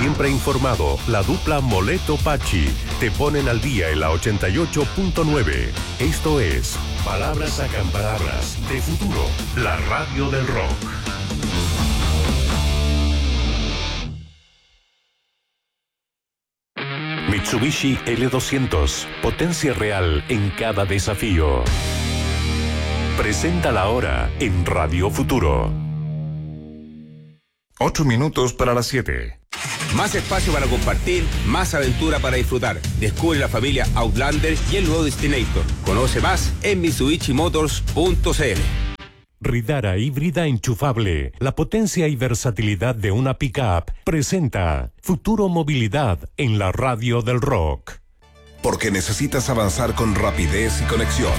Siempre informado, la dupla Moleto-Pachi te ponen al día en la 88.9. Esto es Palabras Acampanadas de Futuro, la radio del rock. Mitsubishi L200, potencia real en cada desafío. Presenta la hora en Radio Futuro. 8 minutos para las 7. Más espacio para compartir, más aventura para disfrutar. Descubre la familia Outlander y el nuevo Destinator. Conoce más en mitsubishimotors.cl. Ridara híbrida enchufable, la potencia y versatilidad de una pick-up, presenta Futuro Movilidad en la radio del rock. Porque necesitas avanzar con rapidez y conexión.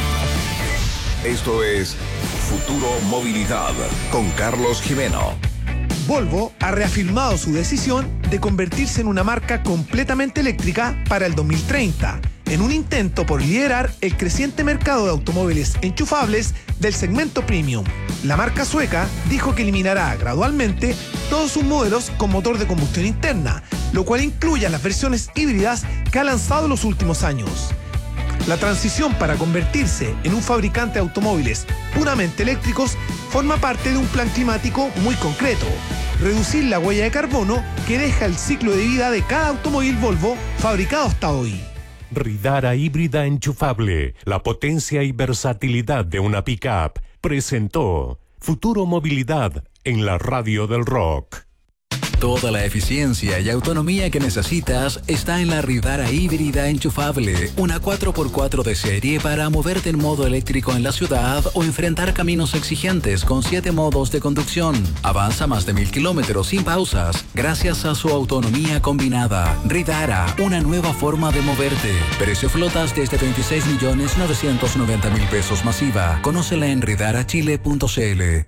Esto es Futuro Movilidad con Carlos Jimeno. Volvo ha reafirmado su decisión de convertirse en una marca completamente eléctrica para el 2030, en un intento por liderar el creciente mercado de automóviles enchufables del segmento premium. La marca sueca dijo que eliminará gradualmente todos sus modelos con motor de combustión interna, lo cual incluye las versiones híbridas que ha lanzado en los últimos años. La transición para convertirse en un fabricante de automóviles puramente eléctricos forma parte de un plan climático muy concreto: reducir la huella de carbono que deja el ciclo de vida de cada automóvil Volvo fabricado hasta hoy. Ridara híbrida enchufable, la potencia y versatilidad de una pick-up, presentó Futuro Movilidad en la radio del rock. Toda la eficiencia y autonomía que necesitas está en la Ridara híbrida enchufable, una 4x4 de serie para moverte en modo eléctrico en la ciudad o enfrentar caminos exigentes con 7 modos de conducción. Avanza más de 1000 kilómetros sin pausas gracias a su autonomía combinada. Ridara, una nueva forma de moverte. Precio flotas desde 26.990.000 pesos masiva. Conócela en ridarachile.cl.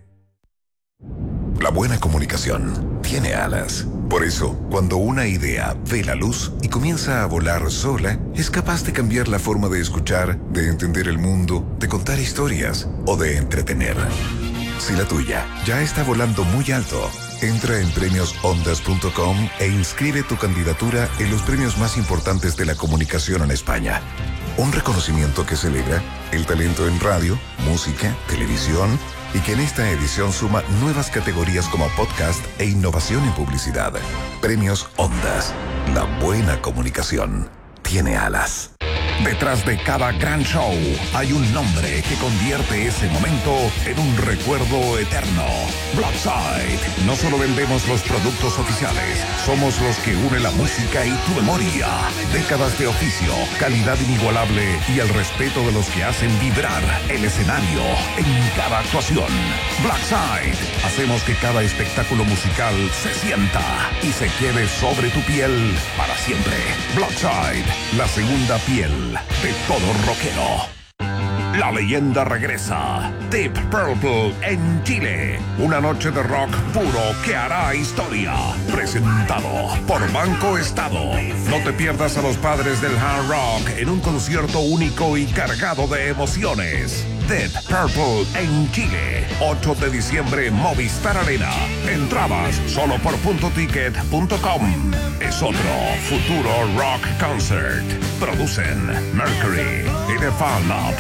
La buena comunicación tiene alas. Por eso, cuando una idea ve la luz y comienza a volar sola, es capaz de cambiar la forma de escuchar, de entender el mundo, de contar historias o de entretener. Si la tuya ya está volando muy alto, entra en premiosondas.com e inscribe tu candidatura en los premios más importantes de la comunicación en España. Un reconocimiento que celebra el talento en radio, música, televisión y que en esta edición suma nuevas categorías como podcast e innovación en publicidad. Premios Ondas. La buena comunicación tiene alas. Detrás de cada gran show hay un nombre que convierte ese momento en un recuerdo eterno. Blackside. No solo vendemos los productos oficiales, somos los que une la música y tu memoria. Décadas de oficio, calidad inigualable y el respeto de los que hacen vibrar el escenario en cada actuación. Blackside. Hacemos que cada espectáculo musical se sienta y se quede sobre tu piel para siempre. Blackside, la segunda piel de todo rockero. La leyenda regresa. Deep Purple en Chile. Una noche de rock puro que hará historia. Presentado por Banco Estado. No te pierdas a los padres del hard rock en un concierto único y cargado de emociones. Deep Purple en Chile. 8 de diciembre, Movistar Arena. Entradas solo por puntoticket.com. Es otro Futuro Rock Concert. Producen Mercury y The Fan Lab.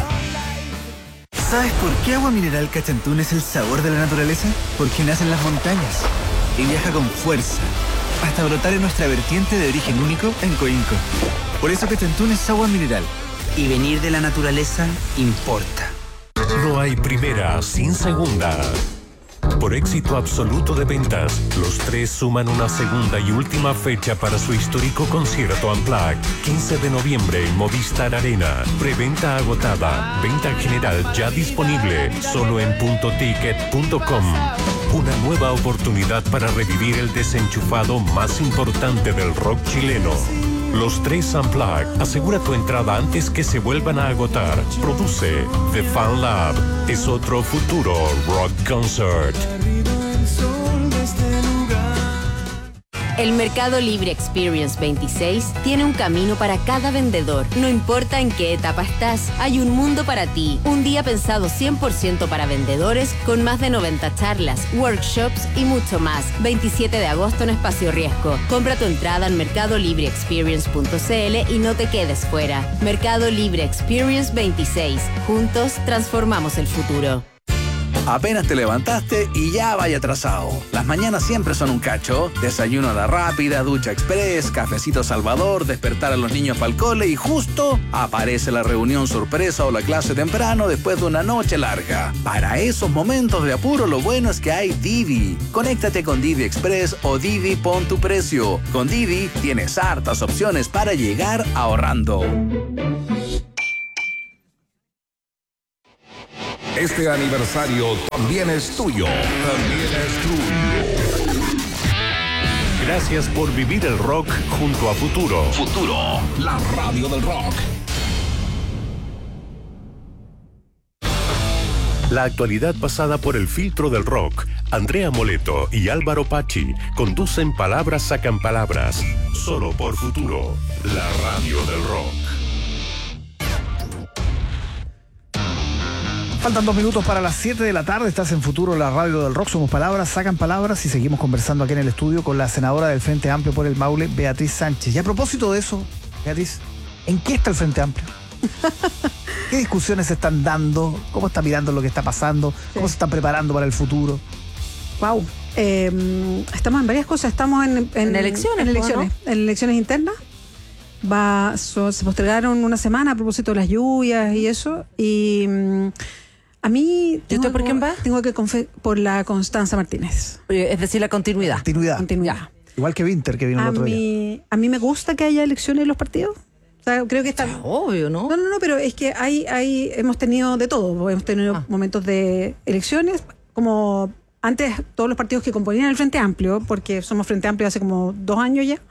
¿Sabes por qué Agua Mineral Cachantún es el sabor de la naturaleza? Porque nace en las montañas y viaja con fuerza hasta brotar en nuestra vertiente de origen único en Coinco. Por eso Cachantún es agua mineral. Y venir de la naturaleza importa. No hay primera sin segunda. Por éxito absoluto de ventas, los tres suman una segunda y última fecha para su histórico concierto Unplugged. 15 de noviembre en Movistar Arena. Preventa agotada. Venta general ya disponible. Solo en puntoticket.com. Una nueva oportunidad para revivir el desenchufado más importante del rock chileno. Los tres Unplugged. Asegura tu entrada antes que se vuelvan a agotar. Produce The Fan Lab. Es otro Futuro Rock Concert. El Mercado Libre Experience 26 tiene un camino para cada vendedor. No importa en qué etapa estás, hay un mundo para ti. Un día pensado 100% para vendedores, con más de 90 charlas, workshops y mucho más. 27 de agosto en Espacio Riesgo. Compra tu entrada en mercadolibreexperience.cl y no te quedes fuera. Mercado Libre Experience 26. Juntos transformamos el futuro. Apenas te levantaste y ya vaya atrasado. Las mañanas siempre son un cacho. Desayuno a la rápida, ducha express, cafecito Salvador, despertar a los niños para el cole y justo aparece la reunión sorpresa o la clase temprano después de una noche larga. Para esos momentos de apuro, lo bueno es que hay Didi. Conéctate con Didi Express o Didi Pon tu Precio. Con Didi tienes hartas opciones para llegar ahorrando. Este aniversario también es tuyo. También es tuyo. Gracias por vivir el rock junto a Futuro. Futuro, la radio del rock. La actualidad pasada por el filtro del rock. Andrea Moleto y Álvaro Pachi conducen Palabras Sacan Palabras. Solo por Futuro, la radio del rock. Faltan 2 minutos para las 7 de la tarde. Estás en Futuro, la radio del rock. Somos Palabras Sacan Palabras y seguimos conversando aquí en el estudio con la senadora del Frente Amplio por el Maule, Beatriz Sánchez. Y a propósito de eso, Beatriz, ¿en qué está el Frente Amplio? ¿Qué discusiones se están dando? ¿Cómo está mirando lo que está pasando? ¿Cómo se están preparando para el futuro? Wow. Estamos en varias cosas. Estamos en elecciones. En elecciones, ¿no? En elecciones internas. Se postergaron una semana a propósito de las lluvias y eso. Y a mí... ¿Y usted por quién va? Tengo que por la Constanza Martínez. Es decir, la continuidad. Continuidad. Igual que Winter, que vino el otro día. A mí me gusta que haya elecciones en los partidos. O sea, creo que está... Obvio, ¿no? No, pero es que hemos tenido de todo. Hemos tenido momentos de elecciones, como antes todos los partidos que componían el Frente Amplio, porque somos Frente Amplio hace como 2 años ya.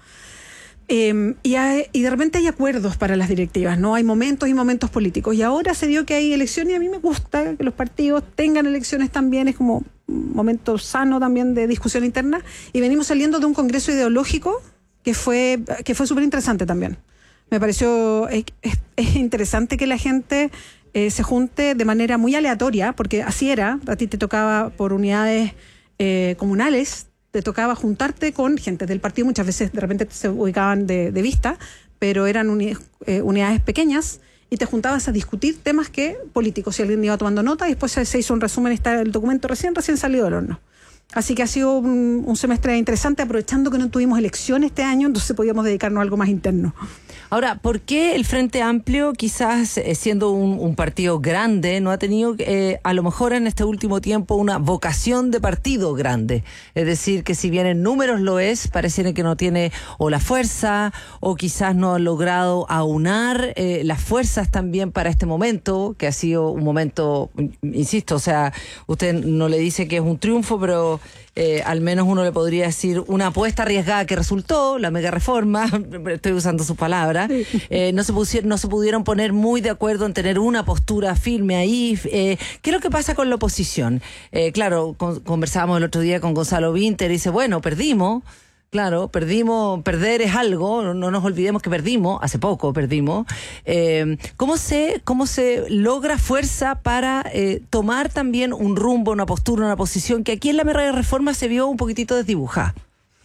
Y de repente hay acuerdos para las directivas, ¿no? Hay momentos y momentos políticos. Y ahora se dio que hay elecciones y a mí me gusta que los partidos tengan elecciones también. Es como un momento sano también de discusión interna. Y venimos saliendo de un congreso ideológico que fue súper interesante también. Me pareció es interesante que la gente se junte de manera muy aleatoria, porque así era. A ti te tocaba por unidades comunales, te tocaba juntarte con gente del partido, muchas veces de repente se ubicaban de vista, pero eran unidades pequeñas y te juntabas a discutir temas políticos, si alguien iba tomando nota, y después se hizo un resumen, está el documento recién salido del horno. Así que ha sido un semestre interesante, aprovechando que no tuvimos elecciones este año, entonces podíamos dedicarnos a algo más interno. Ahora, ¿por qué el Frente Amplio, quizás siendo un partido grande, no ha tenido a lo mejor en este último tiempo una vocación de partido grande? Es decir, que si bien en números lo es, pareciera que no tiene o la fuerza o quizás no ha logrado aunar las fuerzas también para este momento, que ha sido un momento, insisto, o sea, usted no le dice que es un triunfo, pero al menos uno le podría decir una apuesta arriesgada que resultó, la mega reforma, estoy usando sus palabras. No se pudieron poner muy de acuerdo en tener una postura firme ahí. ¿Qué es lo que pasa con la oposición? Claro, conversábamos el otro día con Gonzalo Winter y dice, bueno, perdimos. Claro, perder es algo, no nos olvidemos que perdimos, hace poco perdimos. ¿Cómo se logra fuerza para tomar también un rumbo, una postura, una posición que aquí en la mega reforma se vio un poquitito desdibujada?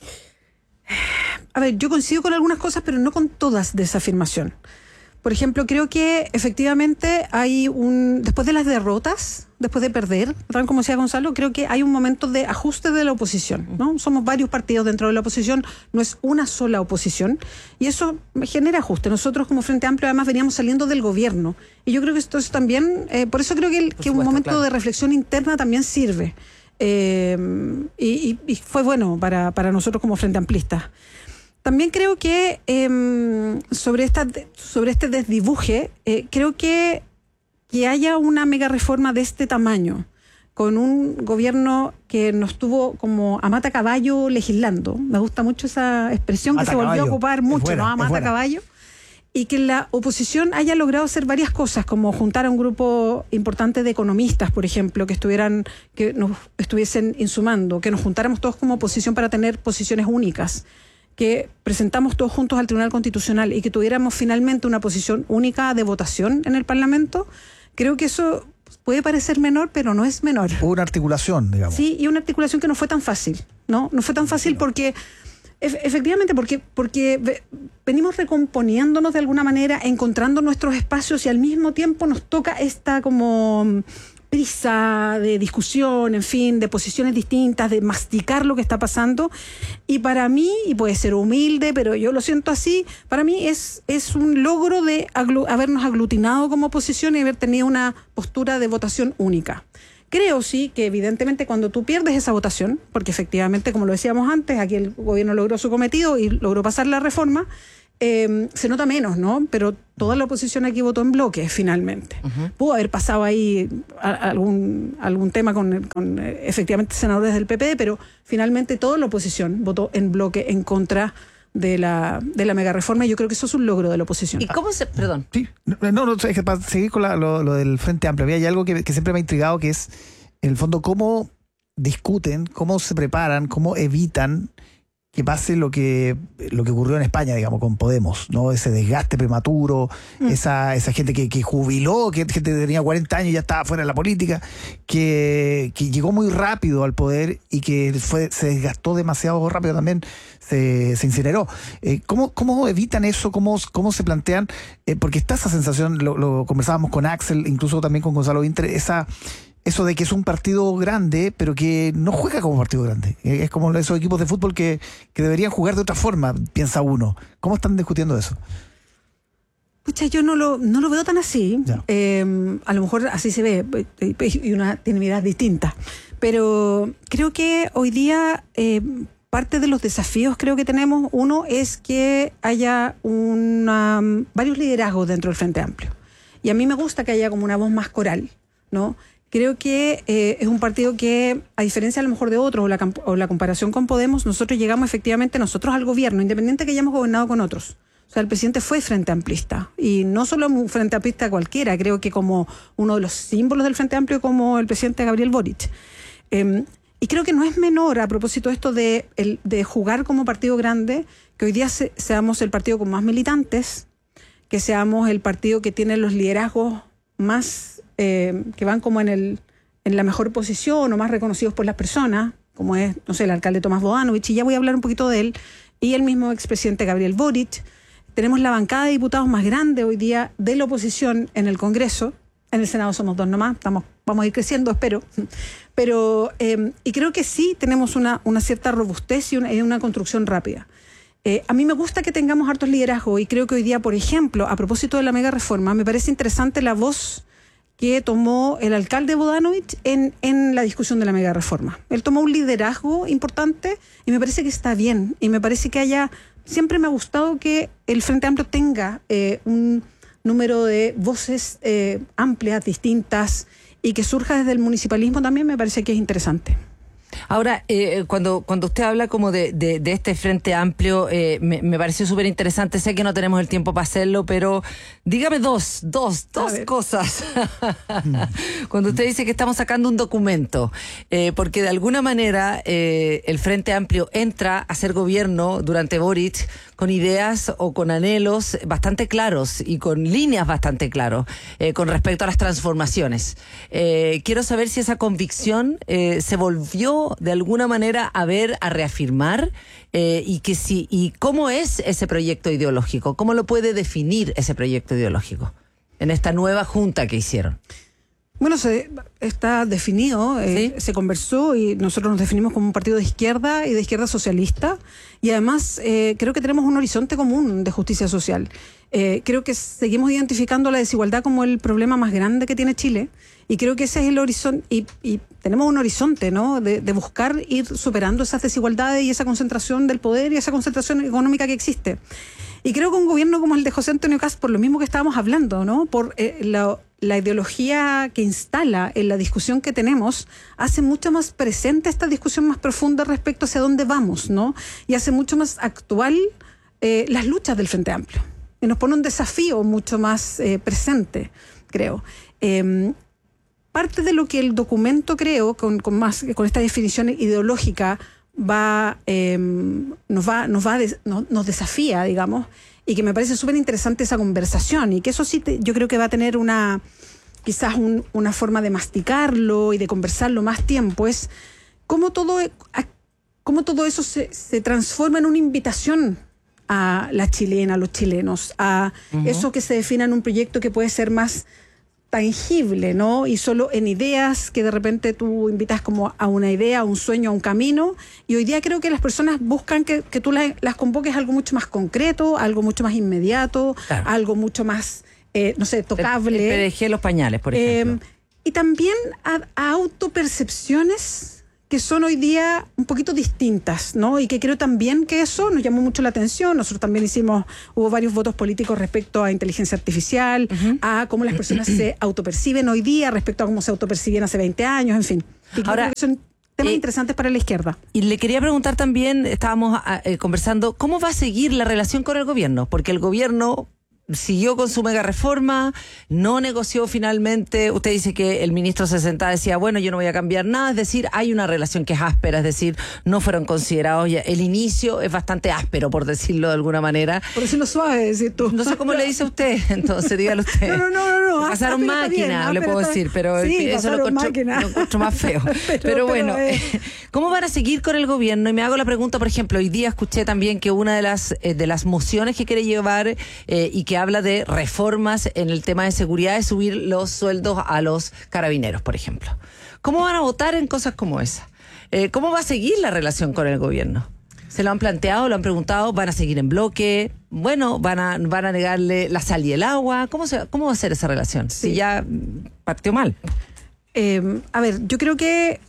A ver, yo coincido con algunas cosas, pero no con todas de esa afirmación. Por ejemplo, creo que efectivamente hay después de las derrotas, después de perder, tal como decía Gonzalo, creo que hay un momento de ajuste de la oposición, ¿no? Somos varios partidos dentro de la oposición, no es una sola oposición, y eso genera ajuste. Nosotros como Frente Amplio además veníamos saliendo del gobierno, y yo creo que esto es también, por eso creo que un momento de reflexión interna también sirve, y fue bueno para nosotros como Frente Amplistas. También creo que sobre este desdibuje, creo que haya una mega reforma de este tamaño, con un gobierno que nos tuvo como a mata caballo legislando. Me gusta mucho esa expresión que se volvió a ocupar mucho, ¿no? A mata caballo. Y que la oposición haya logrado hacer varias cosas, como juntar a un grupo importante de economistas, por ejemplo, que nos estuviesen insumando, que nos juntáramos todos como oposición para tener posiciones únicas. que presentamos todos juntos al Tribunal Constitucional y que tuviéramos finalmente una posición única de votación en el Parlamento, creo que eso puede parecer menor, pero no es menor. Hubo una articulación, digamos. Sí, y una articulación que no fue tan fácil, ¿no? No fue tan fácil porque, efectivamente, porque venimos recomponiéndonos de alguna manera, encontrando nuestros espacios y al mismo tiempo nos toca esta como prisa de discusión, en fin, de posiciones distintas, de masticar lo que está pasando. Y para mí, y puede ser humilde, pero yo lo siento así, para mí es un logro de habernos aglutinado como oposición y haber tenido una postura de votación única. Creo sí que evidentemente cuando tú pierdes esa votación, porque efectivamente, como lo decíamos antes, aquí el gobierno logró su cometido y logró pasar la reforma, se nota menos, ¿no? Pero toda la oposición aquí votó en bloque, finalmente. Pudo haber pasado ahí algún tema con efectivamente senadores del PP, pero finalmente toda la oposición votó en bloque en contra de la mega reforma, y yo creo que eso es un logro de la oposición. ¿Y cómo se...? Perdón. Sí, no, es que para seguir con lo del Frente Amplio, hay algo que siempre me ha intrigado, que es, en el fondo, cómo discuten, cómo se preparan, cómo evitan que pase lo que ocurrió en España, digamos, con Podemos, ¿no? Ese desgaste prematuro, esa gente que jubiló, que gente que tenía 40 años y ya estaba fuera de la política, que llegó muy rápido al poder y que se desgastó demasiado rápido también, se incineró. ¿Cómo evitan eso? ¿Cómo se plantean? Porque está esa sensación, lo conversábamos con Axel, incluso también con Gonzalo Vintre, eso de que es un partido grande, pero que no juega como partido grande. Es como esos equipos de fútbol que deberían jugar de otra forma, piensa uno. ¿Cómo están discutiendo eso? Pucha, yo no lo veo tan así. A lo mejor así se ve, y una tiene miradas distintas. Pero creo que hoy día parte de los desafíos creo que tenemos, uno es que haya varios liderazgos dentro del Frente Amplio. Y a mí me gusta que haya como una voz más coral, ¿no? Creo que es un partido que, a diferencia a lo mejor de otros, o la comparación con Podemos, nosotros llegamos efectivamente al gobierno, independiente que hayamos gobernado con otros. O sea, el presidente fue frente amplista, y no solo un frente amplista cualquiera, creo que como uno de los símbolos del Frente Amplio, como el presidente Gabriel Boric. Y creo que no es menor, a propósito de esto de jugar como partido grande, que hoy día seamos el partido con más militantes, que seamos el partido que tiene los liderazgos más que van como en la mejor posición o más reconocidos por las personas, como es, no sé, el alcalde Tomás Bodanovich, y ya voy a hablar un poquito de él, y el mismo expresidente Gabriel Boric. Tenemos la bancada de diputados más grande hoy día de la oposición en el Congreso. En el Senado somos 2 nomás, vamos a ir creciendo, espero. Pero, y creo que sí tenemos una cierta robustez y una construcción rápida. A mí me gusta que tengamos hartos liderazgos, y creo que hoy día, por ejemplo, a propósito de la mega reforma, me parece interesante la voz que tomó el alcalde Bodanovich en la discusión de la mega reforma. Él tomó un liderazgo importante y me parece que está bien. Y me parece que siempre me ha gustado que el Frente Amplio tenga un número de voces amplias, distintas, y que surja desde el municipalismo también me parece que es interesante. Ahora, cuando usted habla como de este Frente Amplio, me pareció súper interesante. Sé que no tenemos el tiempo para hacerlo, pero dígame dos cosas. Cuando usted dice que estamos sacando un documento, porque de alguna manera el Frente Amplio entra a ser gobierno durante Boric con ideas o con anhelos bastante claros y con líneas bastante claros con respecto a las transformaciones. Quiero saber si esa convicción se volvió de alguna manera a reafirmar, y cómo es ese proyecto ideológico, cómo lo puede definir ese proyecto ideológico en esta nueva junta que hicieron. Bueno, está definido, ¿sí? Se conversó y nosotros nos definimos como un partido de izquierda y de izquierda socialista, y además creo que tenemos un horizonte común de justicia social. Creo que seguimos identificando la desigualdad como el problema más grande que tiene Chile, y creo que ese es el horizonte, y tenemos un horizonte, ¿no?, de buscar ir superando esas desigualdades y esa concentración del poder y esa concentración económica que existe. Y creo que un gobierno como el de José Antonio Kast, por lo mismo que estábamos hablando, ¿no?, por la ideología que instala en la discusión que tenemos, hace mucho más presente esta discusión más profunda respecto hacia dónde vamos, ¿no? Y hace mucho más actual las luchas del Frente Amplio. Y nos pone un desafío mucho más presente, creo. Parte de lo que el documento, creo, con esta definición ideológica, nos desafía, digamos, y que me parece súper interesante esa conversación, y que eso sí yo creo que va a tener quizás una forma de masticarlo y de conversarlo más tiempo, es cómo todo eso se transforma en una invitación a la chilena, a los chilenos, a eso que se defina en un proyecto que puede ser más tangible, ¿no? Y solo en ideas que de repente tú invitas como a una idea, a un sueño, a un camino. Y hoy día creo que las personas buscan que tú las convoques a algo mucho más concreto, algo mucho más inmediato, algo mucho más, tocable. El PDG, los pañales, por ejemplo. Y también a autopercepciones que son hoy día un poquito distintas, ¿no? Y que creo también que eso nos llamó mucho la atención. Nosotros también hubo varios votos políticos respecto a inteligencia artificial, a cómo las personas se autoperciben hoy día respecto a cómo se autopercibían hace 20 años, en fin. Y ahora, creo que son temas interesantes para la izquierda. Y le quería preguntar también, estábamos conversando, ¿cómo va a seguir la relación con el gobierno? Porque el gobierno siguió con su mega reforma, no negoció finalmente. Usted dice que el ministro se sentaba y decía, bueno, yo no voy a cambiar nada, es decir, hay una relación que es áspera, es decir, no fueron considerados ya. El inicio es bastante áspero, por decirlo de alguna manera. Por decirlo suave, decir tú. No sé cómo le dice usted, entonces dígalo usted. No. Pasaron máquinas, le puedo decir, pero sí, eso lo encuentro más feo. pero bueno, ¿cómo van a seguir con el gobierno? Y me hago la pregunta, por ejemplo, hoy día escuché también que una de las mociones que quiere llevar y que habla de reformas en el tema de seguridad es subir los sueldos a los carabineros, por ejemplo. ¿Cómo van a votar en cosas como esa? ¿Cómo va a seguir la relación con el gobierno? ¿Se lo han planteado, lo han preguntado? ¿Van a seguir en bloque? Bueno, ¿van a negarle la sal y el agua? ¿Cómo va a ser esa relación? Sí. Si ya partió mal. Yo creo que...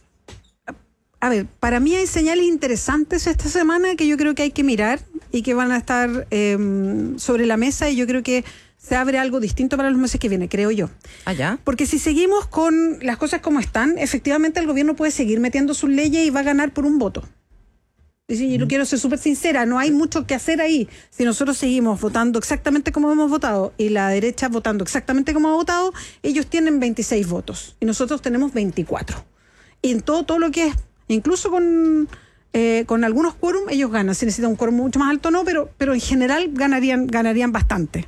para mí hay señales interesantes esta semana que yo creo que hay que mirar y que van a estar sobre la mesa, y yo creo que se abre algo distinto para los meses que vienen, creo yo. ¿Allá? Porque si seguimos con las cosas como están, efectivamente el gobierno puede seguir metiendo sus leyes y va a ganar por un voto. Y yo quiero ser súper sincera, no hay mucho que hacer ahí. Si nosotros seguimos votando exactamente como hemos votado y la derecha votando exactamente como ha votado, ellos tienen 26 votos y nosotros tenemos 24. Y en todo lo que es, incluso con algunos quórum, ellos ganan. Si necesitan un quórum mucho más alto, no, pero en general ganarían bastante.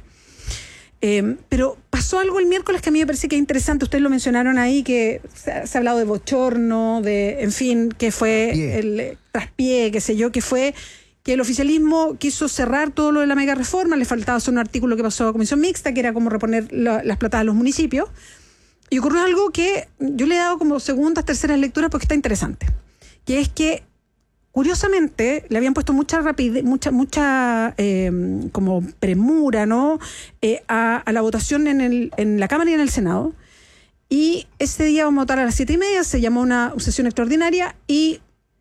Pero pasó algo el miércoles que a mí me parece que es interesante. Ustedes lo mencionaron ahí, que se ha hablado de bochorno, en fin, que fue el traspié, qué sé yo, que fue que el oficialismo quiso cerrar todo lo de la mega reforma. Le faltaba hacer un artículo que pasó a comisión mixta, que era como reponer las platas a los municipios. Y ocurrió algo que yo le he dado como segundas, terceras lecturas porque está interesante, que es que curiosamente le habían puesto mucha rapidez, mucha como premura, ¿no? A la votación en la Cámara y en el Senado. Y ese día vamos a votar a las 7:30, se llamó una sesión extraordinaria y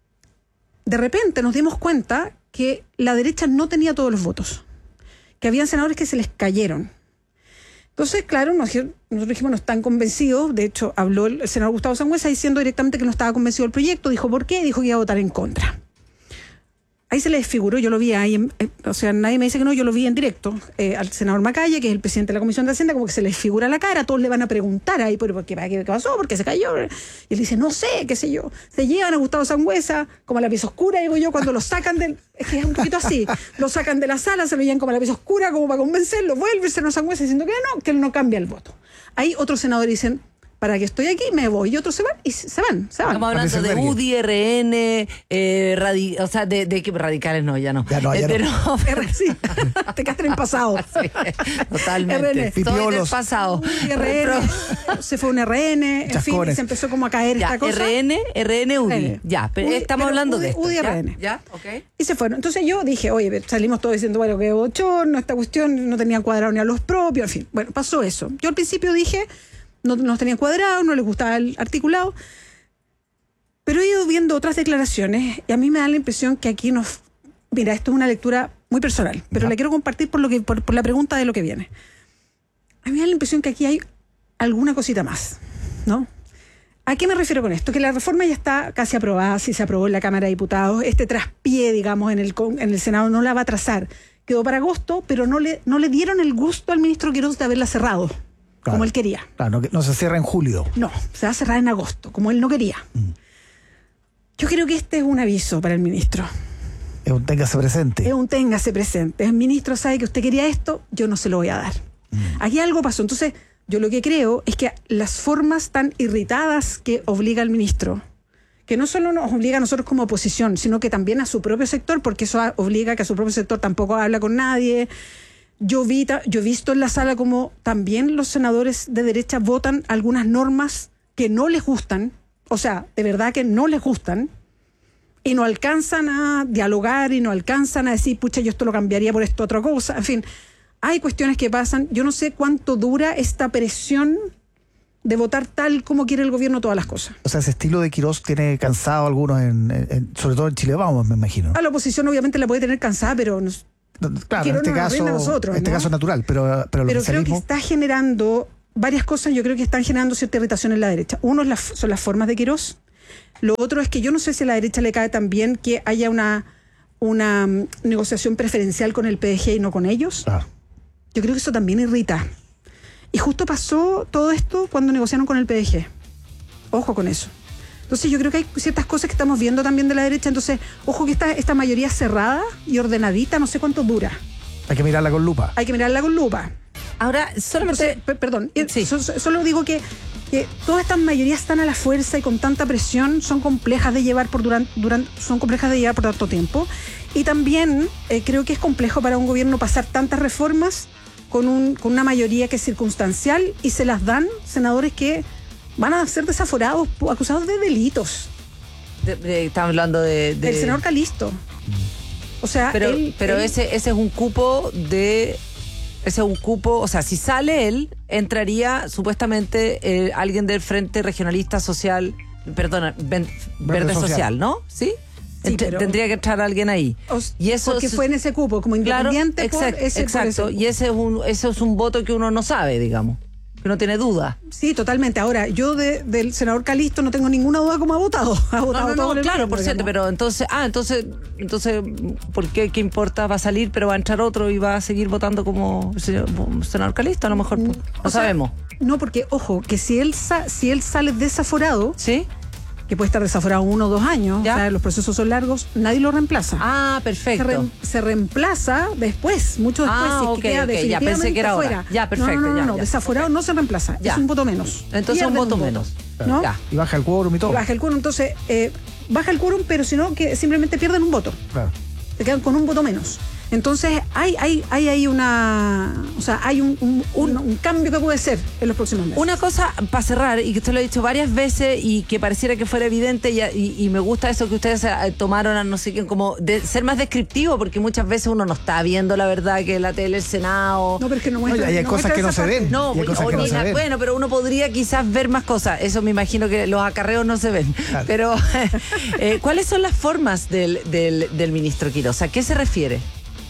de repente nos dimos cuenta que la derecha no tenía todos los votos, que habían senadores que se les cayeron. Entonces, claro, nosotros dijimos no están convencidos. De hecho, habló el senador Gustavo Sangüesa diciendo directamente que no estaba convencido del proyecto. Dijo, ¿por qué? Dijo que iba a votar en contra. Ahí se le desfiguró, yo lo vi ahí, nadie me dice que no, yo lo vi en directo, al senador Macaya, que es el presidente de la Comisión de Hacienda, como que se le desfigura la cara, todos le van a preguntar ahí, ¿por qué pasó? ¿Por qué se cayó? Y él dice, no sé, qué sé yo. Se llevan a Gustavo Sangüesa, como a la pieza oscura, digo yo, cuando lo sacan es que es un poquito así, lo sacan de la sala, se lo llevan como a la pieza oscura, como para convencerlo, vuelve el senador Sangüesa diciendo que él no cambia el voto. Ahí otros senadores dicen, para que estoy aquí, me voy. Y otros se van y se van. Estamos hablando de UDI, RN, o sea, de que radicales no, ya no. Sí, te quedaste en el pasado. Sí, totalmente. Estoy en el pasado. RN, se fue un RN, en fin, y se empezó como a caer esta cosa. RN, UDI. Ya, pero estamos hablando de esto. UDI, RN. Ya, ok. Y se fueron. Entonces yo dije, oye, salimos todos diciendo, bueno, que bochorno, esta cuestión, no tenían cuadrado ni a los propios, en fin. Bueno, pasó eso. Yo al principio dije, no nos tenían cuadrado, no les gustaba el articulado, pero he ido viendo otras declaraciones y a mí me da la impresión que aquí mira, esto es una lectura muy personal, pero la quiero compartir por la pregunta de lo que viene. A mí me da la impresión que aquí hay alguna cosita más, ¿no? ¿A qué me refiero con esto? Que la reforma ya está casi aprobada, si se aprobó en la Cámara de Diputados, este traspié, digamos, en el Senado no la va a trazar. Quedó para agosto, pero no le dieron el gusto al ministro Quirós de haberla cerrado. Claro, como él quería. Claro, no se cierra en julio. No, se va a cerrar en agosto, como él no quería. Yo creo que este es un aviso para el ministro. Es un téngase presente. Es un téngase presente. El ministro sabe que usted quería esto, yo no se lo voy a dar. Aquí algo pasó. Entonces, yo lo que creo es que las formas tan irritadas que obliga al ministro, que no solo nos obliga a nosotros como oposición, sino que también a su propio sector, porque eso obliga a que a su propio sector tampoco habla con nadie. Yo he visto en la sala como también los senadores de derecha votan algunas normas que no les gustan, o sea, de verdad que no les gustan, y no alcanzan a dialogar y no alcanzan a decir, pucha, yo esto lo cambiaría por esto otra cosa. En fin, hay cuestiones que pasan. Yo no sé cuánto dura esta presión de votar tal como quiere el gobierno todas las cosas. O sea, ese estilo de Quirós tiene cansado a algunos, sobre todo en Chile Vamos, me imagino. A la oposición obviamente la puede tener cansada, pero... Claro, en este caso, nosotros, este caso es natural, pero creo que está generando varias cosas. Yo creo que están generando cierta irritación en la derecha. Uno son las formas de Quirós. Lo otro es que yo no sé si a la derecha le cae también que haya una negociación preferencial con el PDG y no con ellos. Yo creo que eso también irrita. Y justo pasó todo esto cuando negociaron con el PDG. Ojo con eso. Entonces yo creo que hay ciertas cosas que estamos viendo también de la derecha. Entonces, ojo que esta mayoría cerrada y ordenadita, no sé cuánto dura. Hay que mirarla con lupa. Hay que mirarla con lupa. Ahora, solamente... Perdón, sí. Solo digo que todas estas mayorías están a la fuerza y con tanta presión son complejas de llevar por tanto tiempo. Y también creo que es complejo para un gobierno pasar tantas reformas con una mayoría que es circunstancial y se las dan senadores que van a ser desaforados, acusados de delitos. Estamos hablando del senador Calisto. O sea, pero ese es un cupo de... Ese es un cupo, o sea, si sale él, entraría supuestamente alguien del Frente Regionalista Social, Verde Social, ¿no? ¿Sí? Sí, tendría que entrar alguien ahí. Y eso porque fue en ese cupo, como independiente. Claro, exacto. Y ese es un voto que uno no sabe, digamos, que no tiene duda. Sí, totalmente. Ahora, yo del senador Calisto no tengo ninguna duda cómo ha votado. Ha votado todo el claro, gobierno, por cierto, pero entonces, ¿por qué? ¿Qué importa? Va a salir, pero va a entrar otro y va a seguir votando como senador Calisto, a lo mejor. No sabemos. No, porque, ojo, que si él sale desaforado, ¿sí? Que puede estar desaforado 1 o 2 años, ¿ya? O sea, los procesos son largos, nadie lo reemplaza. Ah, perfecto. Se reemplaza después, mucho después, si es que queda definitivamente ya pensé que era fuera. Ahora. Ya, perfecto. No, desaforado no se reemplaza, es un voto menos. Entonces un voto menos. ¿No? Ya. Y baja el quórum y todo. Baja el quórum, entonces, baja el quórum, pero si no, que simplemente pierden un voto. Claro. Se quedan con un voto menos. Entonces, hay un cambio que puede ser en los próximos meses. Una cosa para cerrar, y que usted lo ha dicho varias veces y que pareciera que fuera evidente, y me gusta eso que ustedes tomaron a no sé quién, como de ser más descriptivo, porque muchas veces uno no está viendo la verdad que la tele, el Senado. No, pero es que no muestra. Hay cosas que no se ven. No, bueno, pero uno podría quizás ver más cosas. Eso me imagino que los acarreos no se ven. Claro. Pero, ¿cuáles son las formas del ministro Quirós? ¿A qué se refiere?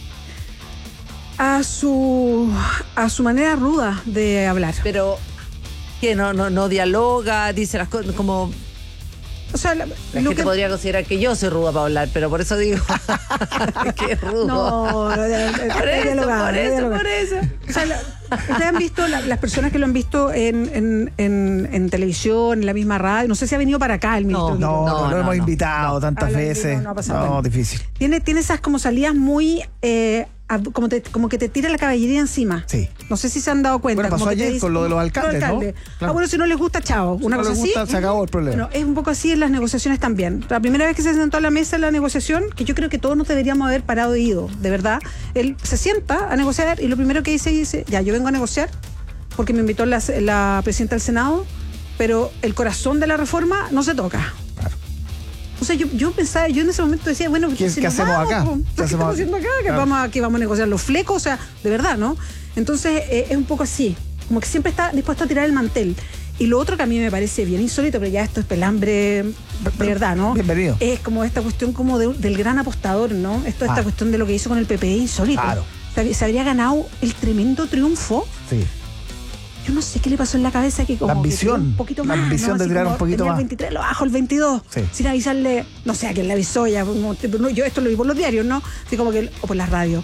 A su manera ruda de hablar. Pero que no dialoga, dice las cosas como... O sea, la gente podría considerar que yo soy ruda para hablar, pero por eso digo que es rudo. No, por eso. O sea, ustedes han visto, las personas que lo han visto en televisión, en la misma radio, no sé si ha venido para acá el ministro. No, lo hemos invitado tantas veces. No, difícil. Tiene esas como salidas muy... como que te tira la caballería encima. Sí. No sé si se han dado cuenta. Bueno, pasó ayer con lo de los alcaldes, ¿no? Claro. Bueno, si no les gusta, chao. Una cosa así. Se acabó el problema. Bueno, es un poco así en las negociaciones también. La primera vez que se sentó a la mesa en la negociación, que yo creo que todos nos deberíamos haber parado y ido, de verdad, él se sienta a negociar y lo primero que dice, ya, yo vengo a negociar porque me invitó la presidenta del Senado, pero el corazón de la reforma no se toca. O sea, yo pensaba, yo en ese momento decía, bueno, ¿qué hacemos acá? ¿Qué estamos haciendo acá? Claro. Que vamos a negociar los flecos, o sea, de verdad, ¿no? Entonces, es un poco así, como que siempre está dispuesto a tirar el mantel. Y lo otro que a mí me parece bien insólito, pero ya esto es pelambre de verdad, ¿no? Bienvenido. Es como esta cuestión como del gran apostador, ¿no? Esta cuestión de lo que hizo con el PPD insólito. Claro. Se habría ganado el tremendo triunfo. Sí. Yo no sé qué le pasó en la cabeza, que como la ambición, un poquito más, la ambición de tirar un poquito más. El 23 lo bajo el 22, sí. Sin avisarle, no sé a quién le avisó ya, yo esto lo vi por los diarios, ¿no? Así como que, o por las radios,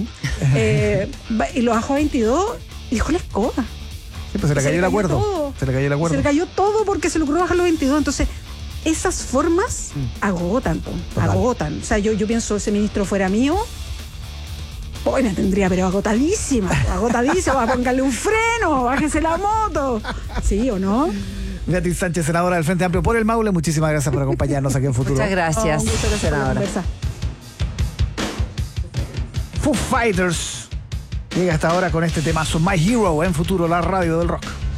y lo bajó a 22 y dejó la escoba. Sí, pues se le cayó el acuerdo. Se le cayó todo porque se le ocurrió bajar los 22. Entonces, esas formas agotan. O sea, yo pienso, ese ministro fuera mío, hoy me tendría, pero agotadísima, póngale un freno, bájese la moto. ¿Sí o no? Beatriz Sánchez, senadora del Frente Amplio por el Maule, muchísimas gracias por acompañarnos aquí en Futuro. Muchas gracias, senadora. Foo Fighters llega hasta ahora con este temazo My Hero en Futuro, la radio del rock.